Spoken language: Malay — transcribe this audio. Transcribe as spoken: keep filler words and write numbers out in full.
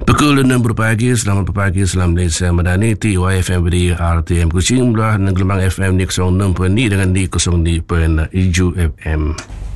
Pukul enam pagi, selamat pagi, selamat Malaysia Madani, T Y F M di R T M Kuching, belah dengan gelombang F M di nol enam point ni dengan di nol tujuh F M.